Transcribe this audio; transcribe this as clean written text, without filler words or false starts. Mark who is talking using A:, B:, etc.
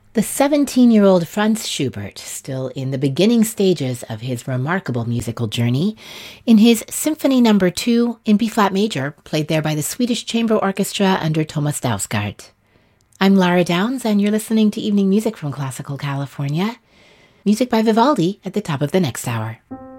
A: The 17-year-old Franz Schubert, still in the beginning stages of his remarkable musical journey, in his Symphony No. 2 in B-flat major, played there by the Swedish Chamber Orchestra under Thomas Dausgaard. I'm Lara Downs, and you're listening to Evening Music from Classical California. Music by Vivaldi at the top of the next hour.